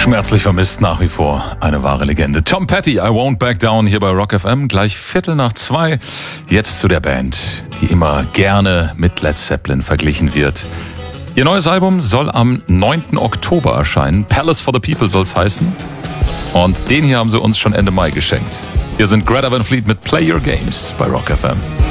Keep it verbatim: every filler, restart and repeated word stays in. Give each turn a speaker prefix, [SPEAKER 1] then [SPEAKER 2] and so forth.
[SPEAKER 1] Schmerzlich vermisst nach wie vor eine wahre Legende. Tom Petty, I Won't Back Down hier bei Rock F M. Gleich Viertel nach zwei. Jetzt zu der Band, die immer gerne mit Led Zeppelin verglichen wird. Ihr neues Album soll am neunten Oktober erscheinen. Palace for the People soll's heißen. Und den hier haben sie uns schon Ende Mai geschenkt. Hier sind Greta Van Fleet mit Play Your Games bei Rock F M.